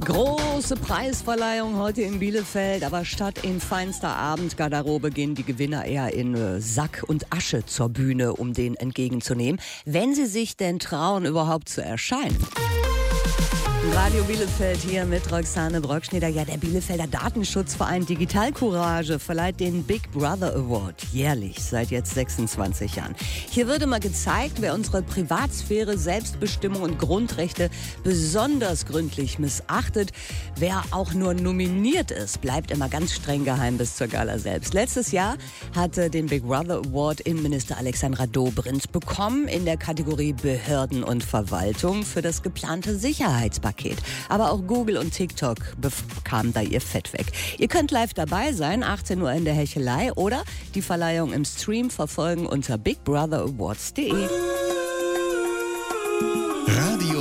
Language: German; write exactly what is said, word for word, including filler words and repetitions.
Große Preisverleihung heute in Bielefeld, aber statt in feinster Abendgarderobe gehen die Gewinner eher in Sack und Asche zur Bühne, um den entgegenzunehmen, wenn sie sich denn trauen, überhaupt zu erscheinen. Radio Bielefeld hier mit Roxane Brockschneider. Ja, der Bielefelder Datenschutzverein Digital Courage verleiht den Big Brother Award jährlich seit jetzt sechsundzwanzig Jahren. Hier wird immer gezeigt, wer unsere Privatsphäre, Selbstbestimmung und Grundrechte besonders gründlich missachtet. Wer auch nur nominiert ist, bleibt immer ganz streng geheim bis zur Gala selbst. Letztes Jahr hatte den Big Brother Award Innenminister Alexandra Dobrindt bekommen in der Kategorie Behörden und Verwaltung für das geplante Sicherheitspaket. Aber auch Google und TikTok bekamen da ihr Fett weg. Ihr könnt live dabei sein, achtzehn Uhr in der Hechelei oder die Verleihung im Stream verfolgen unter big brother awards punkt de.